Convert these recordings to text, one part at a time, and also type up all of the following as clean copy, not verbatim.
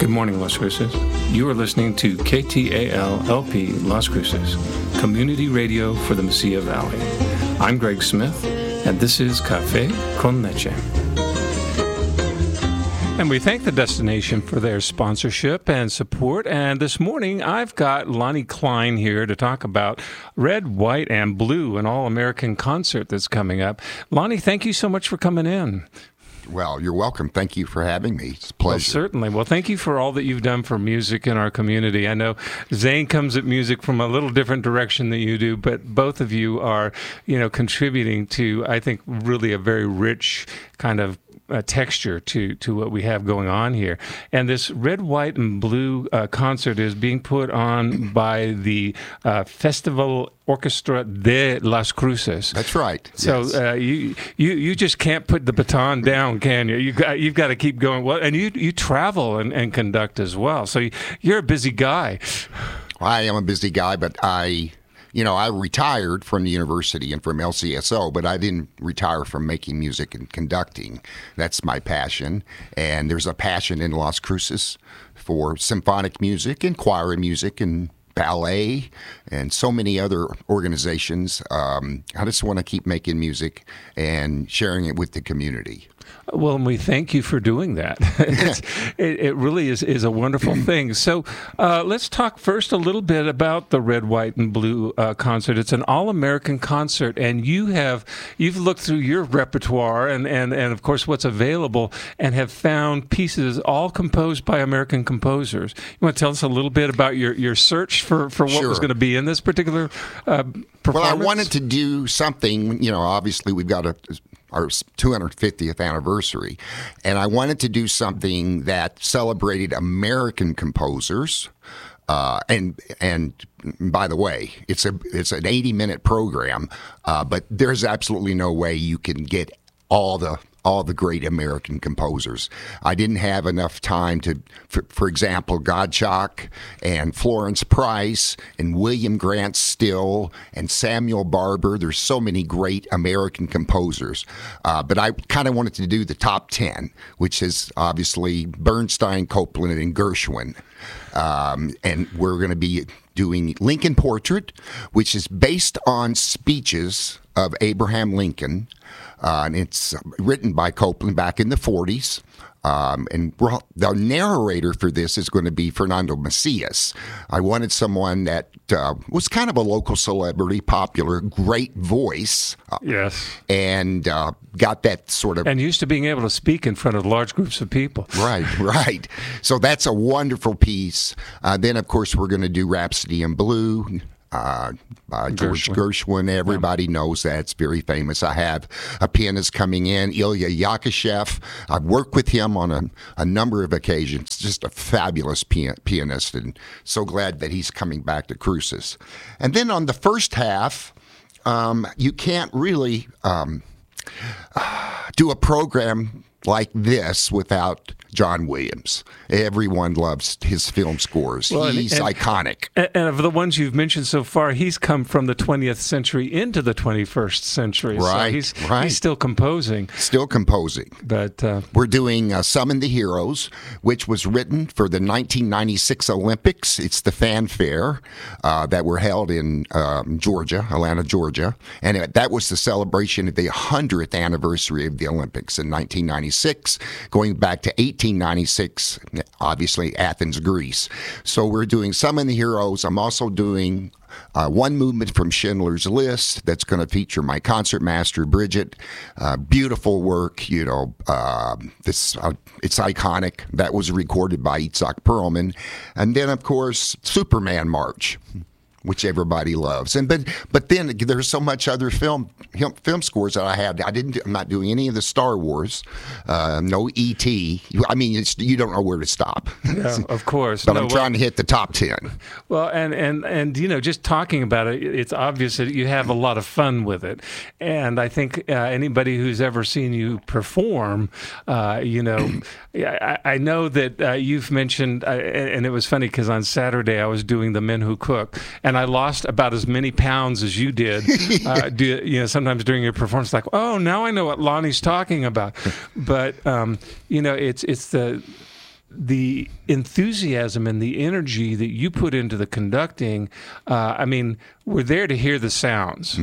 Good morning, Las Cruces. You are listening to KTAL-LP Las Cruces, community radio for the Mesilla Valley. I'm Greg Smith, and this is Café con Leche. And we thank the destination for their sponsorship and support. And this morning, I've got Lonnie Klein here to talk about Red, White, and Blue, an all-American concert that's coming up. Lonnie, thank you so much for coming in. Well, you're welcome. Thank you for having me. It's a pleasure. Well, certainly. Well, thank you for all that you've done for music in our community. I know Zane comes at music from a little different direction than you do, but both of you are, contributing to, I think, really a very rich kind of texture to what we have going on here. And this Red, White, and Blue concert is being put on by the Festival Orchestra de Las Cruces. That's right. So yes. You just can't put the baton down, can you? You've got to keep going. Well, and you travel and conduct as well. So you're a busy guy. I am a busy guy, but I retired from the university and from LCSO, but I didn't retire from making music and conducting. That's my passion. And there's a passion in Las Cruces for symphonic music and choir music and ballet and so many other organizations. I just want to keep making music and sharing it with the community. Well, and we thank you for doing that. It really is a wonderful thing. So let's talk first a little bit about the Red, White, and Blue concert. It's an all-American concert, and you've looked through your repertoire and of course what's available and have found pieces all composed by American composers. You want to tell us a little bit about your search for what Sure. was going to be in this particular performance? Well, I wanted to do something, obviously we've got our 250th anniversary, and I wanted to do something that celebrated American composers. And by the way, it's an 80-minute program, but there's absolutely no way you can get all the great American composers. I didn't have enough time to, for example, Gottschalk and Florence Price and William Grant Still and Samuel Barber. There's so many great American composers. But I kind of wanted to do the top 10, which is obviously Bernstein, Copland, and Gershwin. And we're going to be doing Lincoln Portrait, which is based on speeches of Abraham Lincoln. And it's written by Copland back in the 40s. And the narrator for this is going to be Fernando Macias. I wanted someone that was kind of a local celebrity, popular, great voice. Yes. And got that sort of... And used to being able to speak in front of large groups of people. Right. So that's a wonderful piece. Then, of course, we're going to do Rhapsody in Blue, by George Gershwin. Everybody knows that. It's very famous. I have a pianist coming in, Ilya Yakushev. I've worked with him on a number of occasions. Just a fabulous pianist, and so glad that he's coming back to Cruces. And then on the first half, you can't really do a program like this without John Williams. Everyone loves his film scores. Well, he's iconic. And of the ones you've mentioned so far, he's come from the 20th century into the 21st century. Right, so he's still composing. But we're doing Summon the Heroes, which was written for the 1996 Olympics. It's the fanfare that were held in Georgia, Atlanta, Georgia. And that was the celebration of the 100th anniversary of the Olympics in 1996, going back to 1896, obviously Athens, Greece. So we're doing Summon the Heroes. I'm also doing one movement from Schindler's List that's going to feature my concertmaster, Bridget. Beautiful work, it's iconic. That was recorded by Itzhak Perlman. And then, of course, Superman March, which everybody loves. But then there's so much other film scores that I have. I'm not doing any of the Star Wars, no E.T. I mean, you don't know where to stop. Yeah, of course. But I'm trying to hit the top 10. Well, and just talking about it, it's obvious that you have a lot of fun with it. And I think anybody who's ever seen you perform, I know that you've mentioned, and it was funny because on Saturday I was doing The Men Who Cook, and I lost about as many pounds as you did. Sometimes during your performance, like, oh, now I know what Lonnie's talking about. But it's the enthusiasm and the energy that you put into the conducting, I mean, we're there to hear the sounds.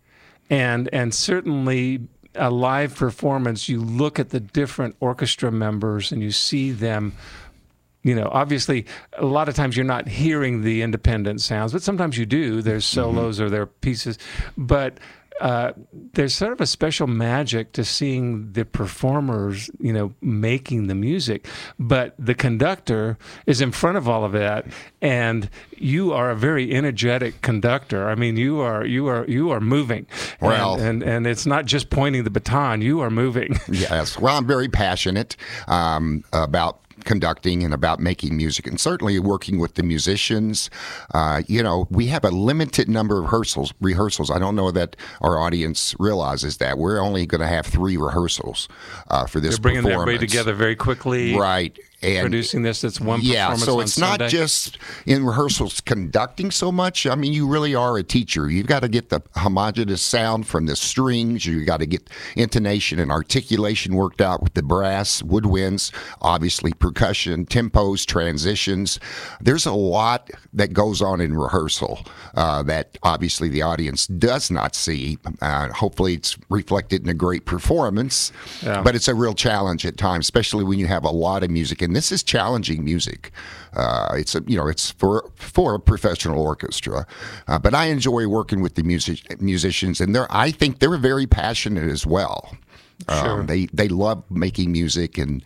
And certainly a live performance, you look at the different orchestra members and you see them, you know, obviously a lot of times you're not hearing the independent sounds, but sometimes you do. There's solos or there are pieces. But there's sort of a special magic to seeing the performers, you know, making the music, but the conductor is in front of all of that, and you are a very energetic conductor. I mean, you are moving, well, and it's not just pointing the baton; you are moving. Yes, well, I'm very passionate about conducting and about making music, and certainly working with the musicians. You know, we have a limited number of rehearsals. I don't know that our audience realizes that we're only going to have 3 rehearsals for this. They're bringing performance. everybody together very quickly, right? And producing this. It's one performance. So it's on not Sunday. just in rehearsals conducting so much. I mean, you really are a teacher. You've got to get the homogeneous sound from the strings. You've got to get intonation and articulation worked out with the brass, woodwinds, obviously percussion, tempos, transitions. There's a lot that goes on in rehearsal that obviously the audience does not see. Hopefully it's reflected in a great performance, but it's a real challenge at times, especially when you have a lot of music. And this is challenging music. It's for a professional orchestra, but I enjoy working with the musicians, and I think they're very passionate as well. Sure. They love making music, and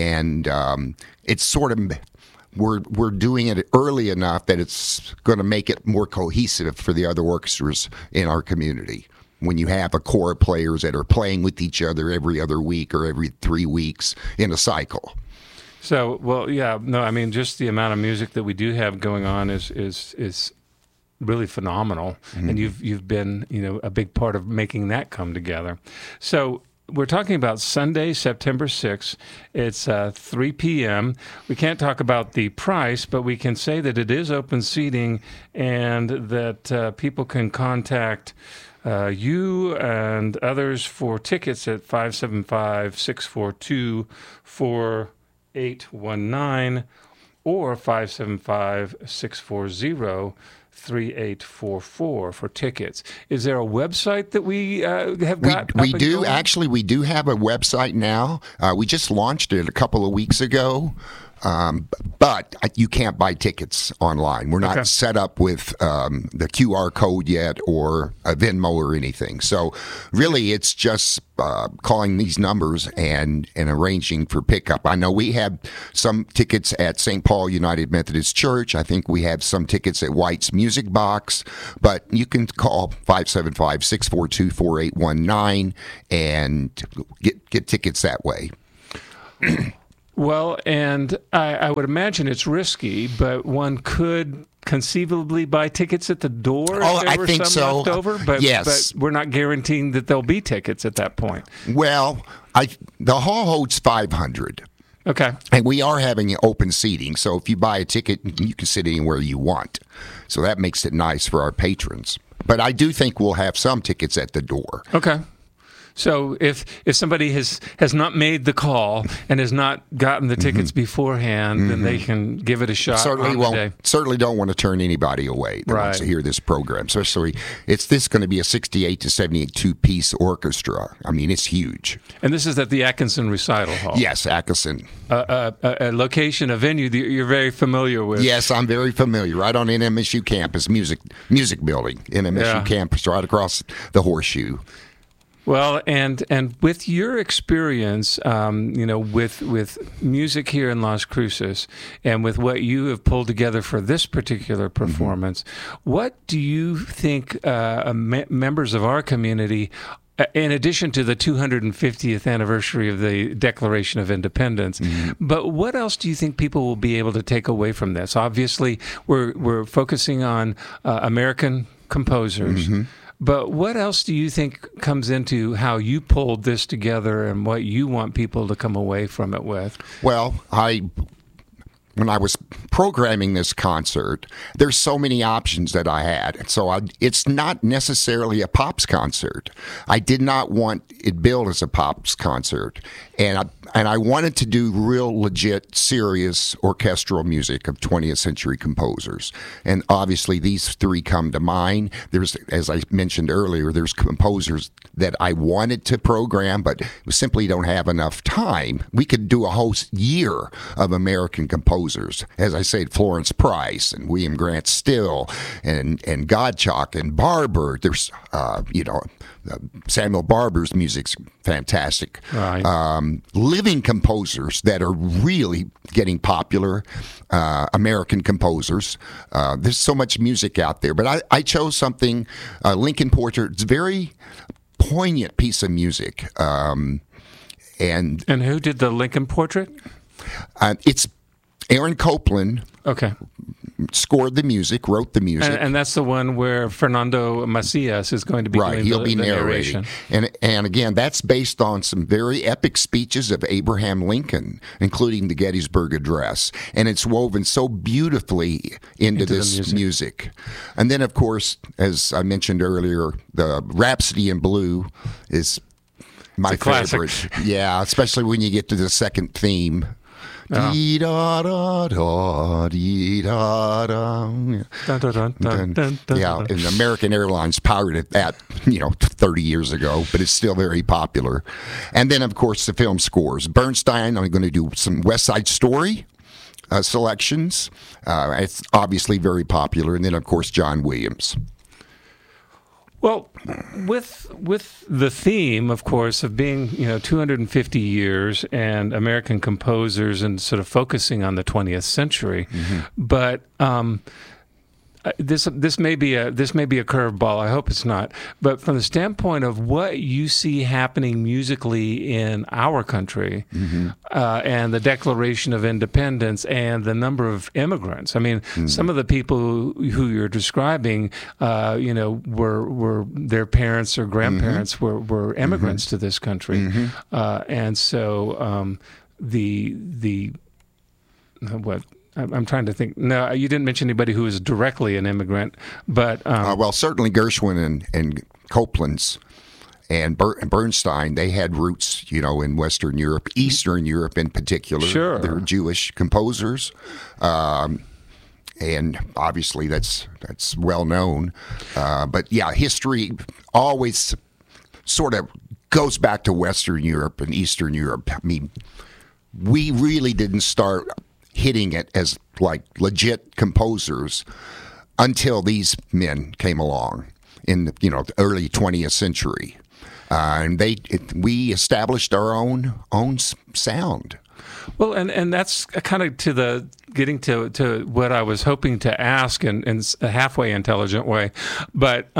it's sort of we're doing it early enough that it's going to make it more cohesive for the other orchestras in our community. When you have a core of players that are playing with each other every other week or every 3 weeks in a cycle. So, well, yeah, no, I mean, just the amount of music that we do have going on is really phenomenal, and you've been, you know, a big part of making that come together. So we're talking about Sunday, September 6th. It's 3 p.m. We can't talk about the price, but we can say that it is open seating, and that people can contact you and others for tickets at 575-642-4819 or 575-640-3844 for tickets. Is there a website that we have got? We do. Actually, we do have a website now. We just launched it a couple of weeks ago. But you can't buy tickets online. We're not set up with the QR code yet or a Venmo or anything. So really it's just calling these numbers and arranging for pickup. I know we have some tickets at St. Paul United Methodist Church. I think we have some tickets at White's Music Box. But you can call 575-642-4819 and get tickets that way. Well, and I would imagine it's risky, but one could conceivably buy tickets at the door if there were some left over. But, yes. But we're not guaranteeing that there'll be tickets at that point. Well, the hall holds 500. Okay. And we are having open seating, so if you buy a ticket, you can sit anywhere you want. So that makes it nice for our patrons. But I do think we'll have some tickets at the door. Okay. So if somebody has not made the call and has not gotten the tickets beforehand, then they can give it a shot. Certainly don't want to turn anybody away that wants to hear this program. Especially, it's going to be a 68 to 72 piece orchestra. I mean, it's huge. And this is at the Atkinson Recital Hall. Yes, Atkinson. A location, a venue that you're very familiar with. Yes, I'm very familiar. Right on NMSU campus, music building, NMSU campus, right across the Horseshoe. Well, and with your experience, with music here in Las Cruces, and with what you have pulled together for this particular performance, what do you think members of our community, in addition to the 250th anniversary of the Declaration of Independence, but what else do you think people will be able to take away from this? Obviously, we're focusing on American composers. But what else do you think comes into how you pulled this together and what you want people to come away from it with? Well, when I was programming this concert, there's so many options that I had. And so it's not necessarily a Pops concert. I did not want it billed as a Pops concert. And I wanted to do real, legit, serious orchestral music of 20th century composers. And obviously, these three come to mind. There's, as I mentioned earlier, there's composers that I wanted to program, but we simply don't have enough time. We could do a whole year of American composers. As I said, Florence Price and William Grant Still and Gottschalk and Barber. There's, Samuel Barber's music's fantastic. Right. Living composers that are really getting popular, American composers. There's so much music out there, but I chose something, Lincoln Portrait. It's a very poignant piece of music. And who did the Lincoln Portrait? It's Aaron Copland. Okay. Scored the music, wrote the music. And that's the one where Fernando Macias is going to be doing he'll be the narrating. narration. And again, that's based on some very epic speeches of Abraham Lincoln, including the Gettysburg Address. And it's woven so beautifully into this music. And then, of course, as I mentioned earlier, the Rhapsody in Blue is my favorite. Classic. Yeah, especially when you get to the second theme. Dee da da da dee da da. Yeah, and American Airlines pirated that, 30 years ago, but it's still very popular. And then, of course, the film scores. Bernstein, I'm going to do some West Side Story selections. It's obviously very popular. And then, of course, John Williams. Well, with the theme, of course, of being 250 years and American composers and sort of focusing on the 20th century, but this may be a curveball. I hope it's not. But from the standpoint of what you see happening musically in our country, and the Declaration of Independence and the number of immigrants. I mean, some of the people who you're describing, were their parents or grandparents were immigrants to this country, and so what. I'm trying to think. No, you didn't mention anybody who is directly an immigrant, but well, certainly Gershwin and Copland's and Bernstein, they had roots, in Western Europe, Eastern Europe in particular. Sure, they're Jewish composers, and obviously that's well known. But yeah, history always sort of goes back to Western Europe and Eastern Europe. I mean, we really didn't start hitting it as like legit composers until these men came along in the early 20th century, and we established our own sound. Well, and that's kind of getting to what I was hoping to ask in a halfway intelligent way, but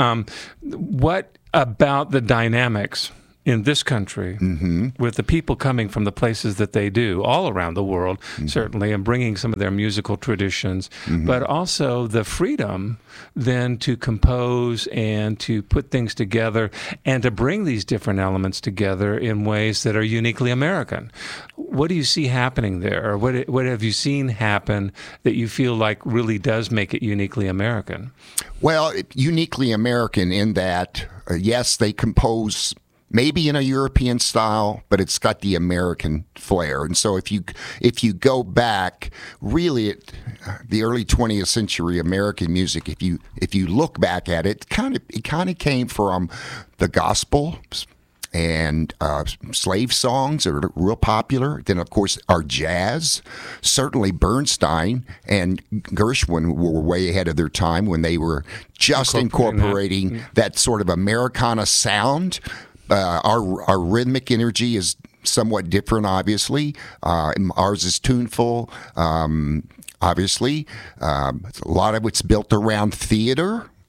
what about the dynamics in this country, with the people coming from the places that they do, all around the world, certainly, and bringing some of their musical traditions, but also the freedom then to compose and to put things together and to bring these different elements together in ways that are uniquely American. What do you see happening there? Or what have you seen happen that you feel like really does make it uniquely American? Well, uniquely American in that, yes, they compose maybe in a European style, but it's got the American flair. And so if you go back, really, at the early 20th century American music, if you look back at it, it kind of came from the gospel and slave songs that are real popular. Then, of course, our jazz. Certainly Bernstein and Gershwin were way ahead of their time when they were just incorporating that sort of Americana sound. Our rhythmic energy is somewhat different, obviously. Ours is tuneful, obviously. A lot of it's built around theater.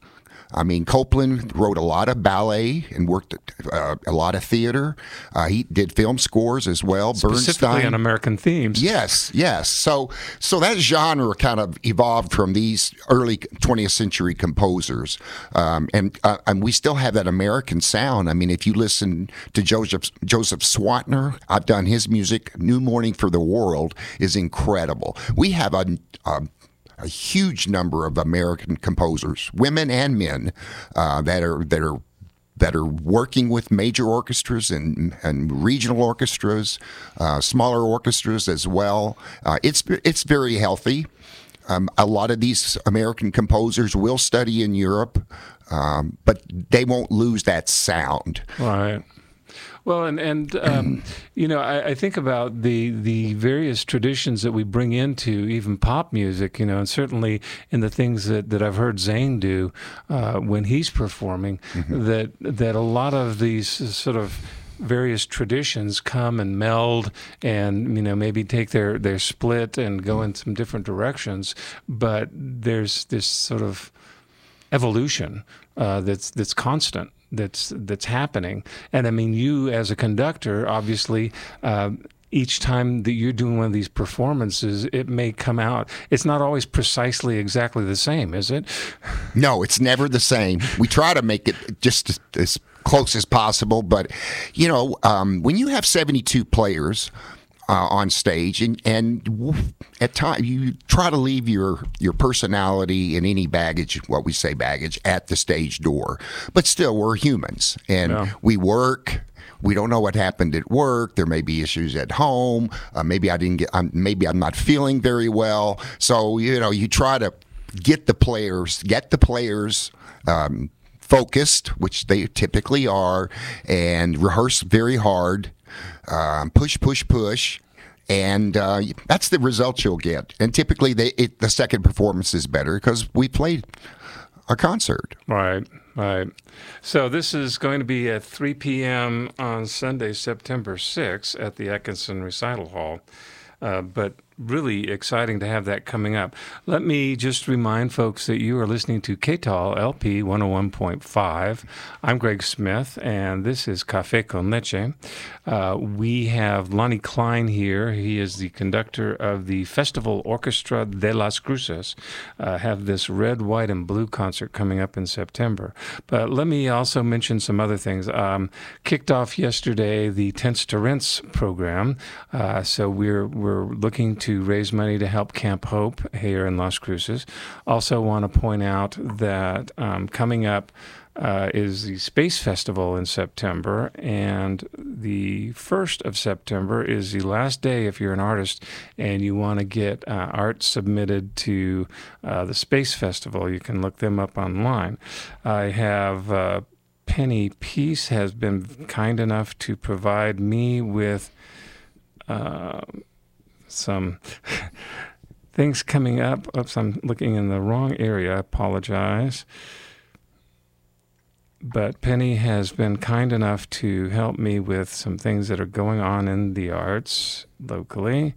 I mean, Copland wrote a lot of ballet and worked a lot of theater. He did film scores as well. Specifically Bernstein. on American themes. Yes. So that genre kind of evolved from these early 20th century composers, and we still have that American sound. I mean, if you listen to Joseph Swatner, I've done his music. New Morning for the World is incredible. We have a huge number of American composers, women and men, that are working with major orchestras and regional orchestras, smaller orchestras as well. It's very healthy. A lot of these American composers will study in Europe, but they won't lose that sound. Right. Well, and you know, I think about the various traditions that we bring into even pop music, you know, and certainly in the things that I've heard Zane do when he's performing, that a lot of these sort of various traditions come and meld and, you know, maybe take their split and go in some different directions, but there's this sort of evolution that's constant. That's happening. And I mean, you as a conductor, obviously, each time that you're doing one of these performances, it may come out. It's not always precisely exactly the same, is it? No, it's never the same. We try to make it just as close as possible. But, you know, when you have 72 players on stage, and at times you try to leave your personality and any baggage, what we say baggage, at the stage door. But still, we're humans, and we work. We don't know what happened at work. There may be issues at home. Maybe I'm not feeling very well. So, you know, you try to get the players focused, which they typically are, and rehearse very hard. Push, and that's the results you'll get. And typically, the second performance is better because we played a concert. Right. So this is going to be at 3 p.m. on Sunday, September 6th at the Atkinson Recital Hall. But really exciting to have that coming up. Let me just remind folks that you are listening to KTAL LP 101.5. I'm Greg Smith, and this is Café con Leche. We have Lonnie Klein here. He is the conductor of the Festival Orchestra de las Cruces. Have this red, white, and blue concert coming up in September. But let me also mention some other things. Kicked off yesterday the Tents to Rents program. So we're looking to raise money to help Camp Hope here in Las Cruces. Also want to point out that coming up is the Space Festival in September, and the 1st of September is the last day if you're an artist and you want to get art submitted to the Space Festival. You can look them up online. I have Penny Peace has been kind enough to provide me with some things coming up. Oops, I'm looking in the wrong area. I apologize. But Penny has been kind enough to help me with some things that are going on in the arts locally.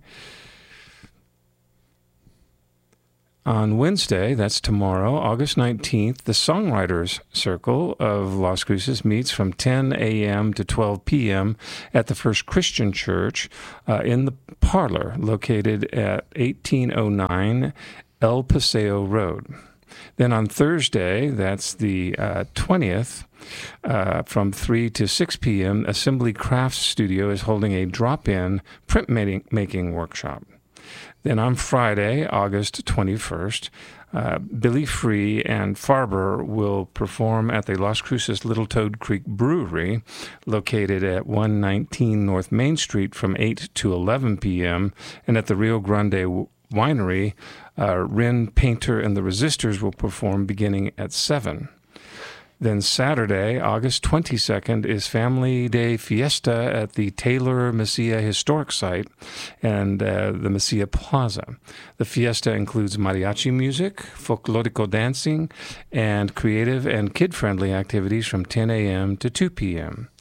On Wednesday, that's tomorrow, August 19th, the Songwriters Circle of Las Cruces meets from 10 a.m. to 12 p.m. at the First Christian Church in the parlor located at 1809 El Paseo Road. Then on Thursday, that's the 20th, from 3 to 6 p.m., Assembly Crafts Studio is holding a drop-in printmaking workshop. Then on Friday, August 21st, Billy Free and Farber will perform at the Las Cruces Little Toad Creek Brewery, located at 119 North Main Street from 8 to 11 p.m., and at the Rio Grande Winery, Ren Painter and the Resistors will perform beginning at 7. Then Saturday, August 22nd, is Family Day Fiesta at the Taylor Mesilla Historic Site and the Mesilla Plaza. The fiesta includes mariachi music, folklorico dancing, and creative and kid-friendly activities from 10 a.m. to 2 p.m.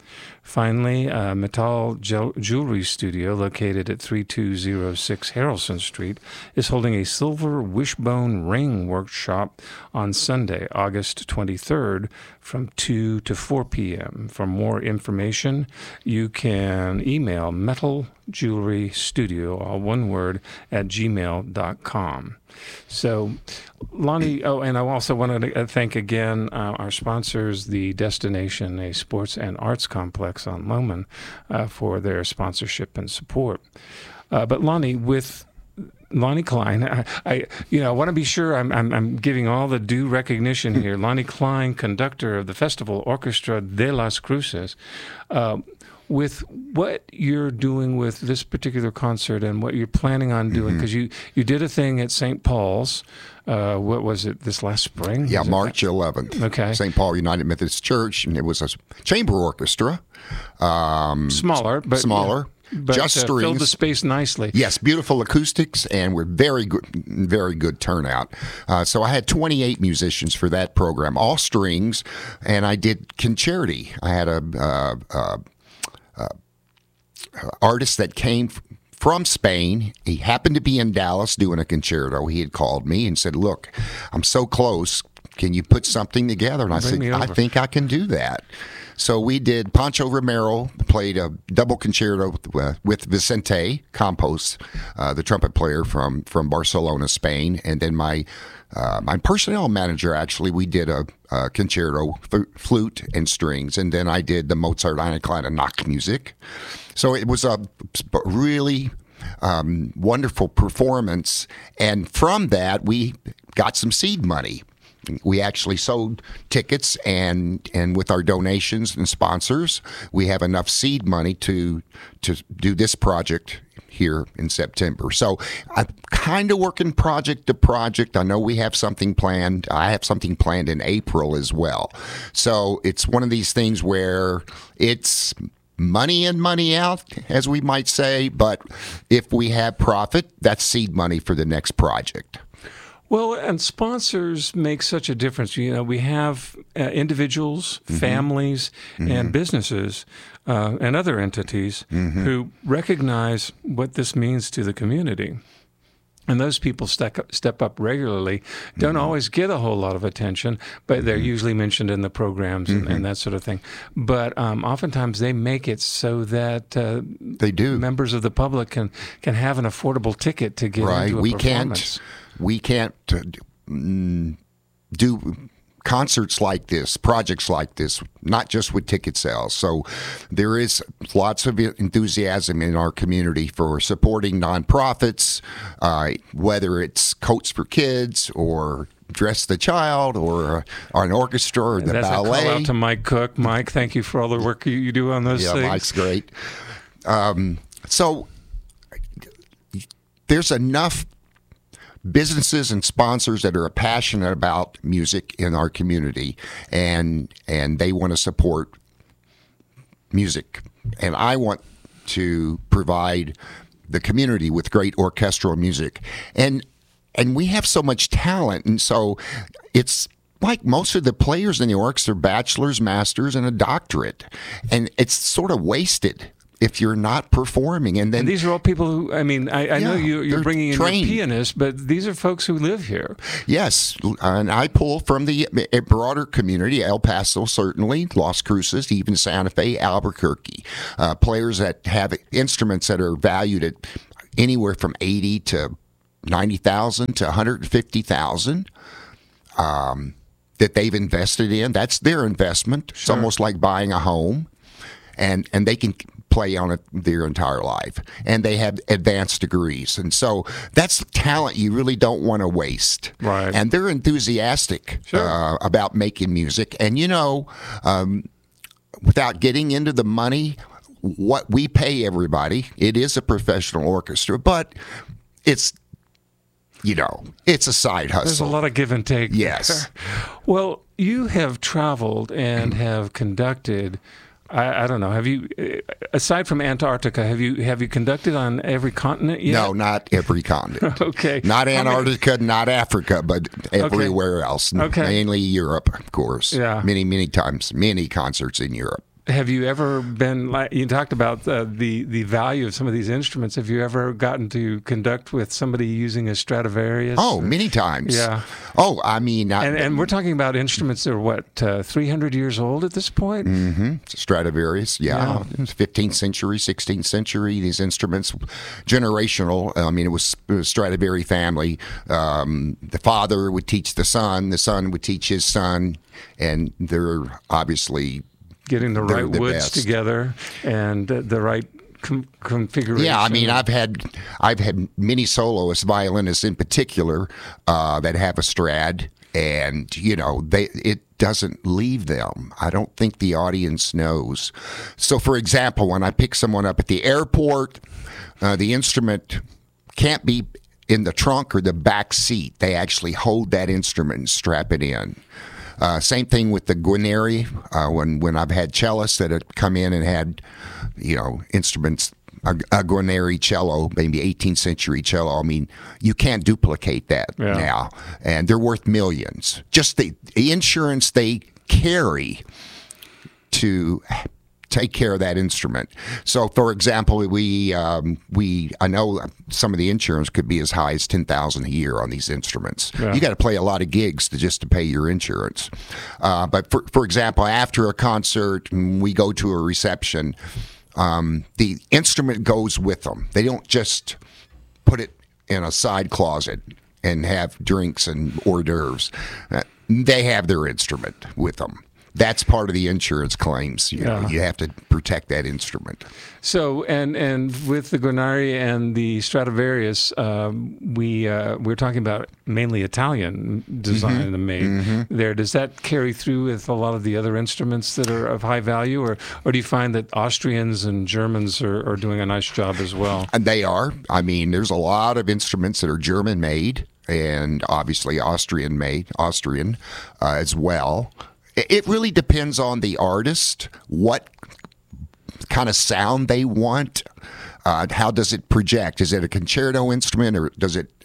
Finally, Metal Jewelry Studio, located at 3206 Harrelson Street, is holding a silver wishbone ring workshop on Sunday, August 23rd, from 2 to 4 p.m. For more information, you can email Metal Jewelry Studio, all one word, at gmail.com. So, Lonnie, and I also wanted to thank again our sponsors, the Destination, a sports and arts complex on Loman, for their sponsorship and support. But Lonnie, with Lonnie Klein, I want to be sure I'm giving all the due recognition here. Lonnie Klein, conductor of the Festival Orchestra de las Cruces. With what you're doing with this particular concert and what you're planning on doing, because you did a thing at St. Paul's, what was it, this last spring? Yeah, March 11th. Okay. St. Paul United Methodist Church, and it was a chamber orchestra. Smaller. But just strings. Filled the space nicely. Yes, beautiful acoustics, and we're very good turnout. So I had 28 musicians for that program, all strings, and I did concerti. I had a artist that came from Spain. He happened to be in Dallas doing a concerto. He had called me and said, "Look, I'm so close. Can you put something together?" And I said, "I think I can do that." So we did. Pancho Romero played a double concerto with Vicente Campos, the trumpet player from Barcelona, Spain, and then my personnel manager, actually, we did a concerto, flute and strings, and then I did the Mozart Eine kleine Nachtmusik. So it was a really wonderful performance, and from that we got some seed money. We actually sold tickets, and with our donations and sponsors, we have enough seed money to do this project here in September. So I'm kind of working project to project. I know we have something planned. I have something planned in April as well. So it's one of these things where it's money in, money out, as we might say. But if we have profit, that's seed money for the next project. Well, and sponsors make such a difference. We have individuals, families, and businesses and other entities who recognize what this means to the community. And those people step up regularly, don't always get a whole lot of attention, but they're usually mentioned in the programs and that sort of thing. But oftentimes they make it so that they do. Members of the public can have an affordable ticket to get into a performance. We can't do concerts like this, projects like this, not just with ticket sales. So there is lots of enthusiasm in our community for supporting nonprofits, whether it's Coats for Kids or Dress the Child or an orchestra or the ballet. That's a call out to Mike Cook. Mike, thank you for all the work you do on those things. Yeah, Mike's great. So there's enough businesses and sponsors that are passionate about music in our community, and they want to support music. And I want to provide the community with great orchestral music. And we have so much talent, and so it's like most of the players in the orchestra are bachelor's, master's, and a doctorate. And it's sort of wasted if you're not performing. And these are all people who, I know you're bringing in trained. Your pianists, but these are folks who live here. Yes, and I pull from the broader community, El Paso certainly, Las Cruces, even Santa Fe, Albuquerque. Players that have instruments that are valued at anywhere from $80,000 to $90,000 to $150,000 that they've invested in. That's their investment. Sure. It's almost like buying a home, and they can play on it their entire life, and they have advanced degrees, and so that's talent you really don't want to waste. Right. And they're enthusiastic about making music, and without getting into the money, what we pay everybody, it is a professional orchestra, but it's it's a side hustle. There's a lot of give and take. Yes. Well, you have traveled and have conducted. I don't know. Have you, aside from Antarctica, have you conducted on every continent yet? No, not every continent. Okay. Not Antarctica, not Africa, but everywhere else. Okay. Mainly Europe, of course. Yeah. Many times, many concerts in Europe. Have you ever been like you talked about the value of some of these instruments? Have you ever gotten to conduct with somebody using a Stradivarius? Oh, many times. Yeah. Oh, I mean, and we're talking about instruments that are what 300 years old at this point. Mm-hmm. Stradivarius, yeah. 15th century, 16th century. These instruments, generational. I mean, it was Stradivari family. The father would teach the son would teach his son, and they're obviously getting the right woods best together and the right configuration. Yeah, I mean, I've had many soloists, violinists in particular, that have a Strad, and it doesn't leave them. I don't think the audience knows. So, for example, when I pick someone up at the airport, the instrument can't be in the trunk or the back seat. They actually hold that instrument and strap it in. Same thing with the Guarneri. When I've had cellists that have come in and had, instruments, a Guarneri cello, maybe 18th century cello. I mean, you can't duplicate that now, and they're worth millions. Just the insurance they carry to take care of that instrument. So, for example, I know some of the insurance could be as high as $10,000 a year on these instruments. Yeah. You got to play a lot of gigs to pay your insurance. But for example, after a concert, we go to a reception. The instrument goes with them. They don't just put it in a side closet and have drinks and hors d'oeuvres. They have their instrument with them. That's part of the insurance claims. You have to protect that instrument. So, and with the Guarneri and the Stradivarius, we're talking about mainly Italian design and made there. Does that carry through with a lot of the other instruments that are of high value, or do you find that Austrians and Germans are doing a nice job as well? And they are. I mean, there's a lot of instruments that are German made and obviously Austrian as well. It really depends on the artist, what kind of sound they want. How does it project? Is it a concerto instrument, or does it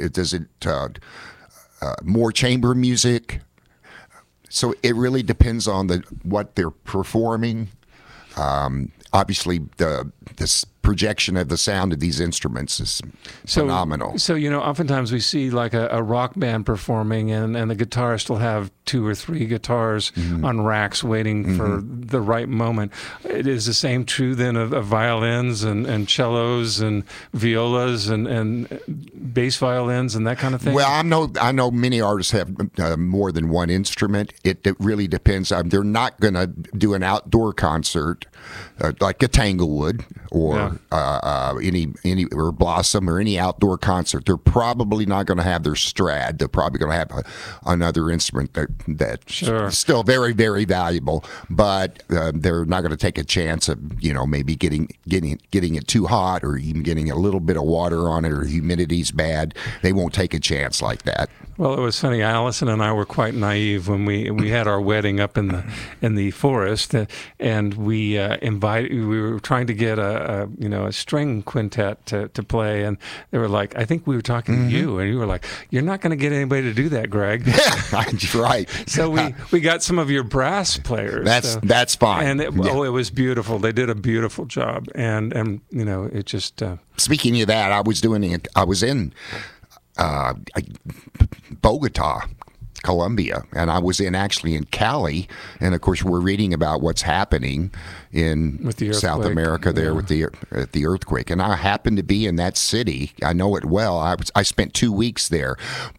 more chamber music? So it really depends on what they're performing. Obviously, this projection of the sound of these instruments is phenomenal. So, oftentimes we see like a rock band performing, and the guitarist will have 2 or 3 guitars on racks waiting for the right moment. It is the same true then of violins and cellos and violas and bass violins and that kind of thing? Well, I know many artists have more than one instrument. It really depends. They're not going to do an outdoor concert like a Tanglewood or any or Blossom or any outdoor concert. They're probably not going to have their Strad. They're probably going to have another instrument that's still very, very valuable, but they're not going to take a chance of maybe getting it too hot, or even getting a little bit of water on it, or humidity's bad. They won't take a chance like that. Well, it was funny. Allison and I were quite naive when we had our wedding up in the forest, and we were trying to get a string quintet to play, and they were like, I think we were talking to you, and you were like, you're not going to get anybody to do that, Greg. Yeah, right. So we got some of your brass players. That's fine. And it was beautiful. They did a beautiful job, and it just. Speaking of that, I was in Bogota, Colombia, and I was actually in Cali, and of course we're reading about what's happening in South America there with the earthquake, and I happened to be in that city. I know it well. I spent 2 weeks there,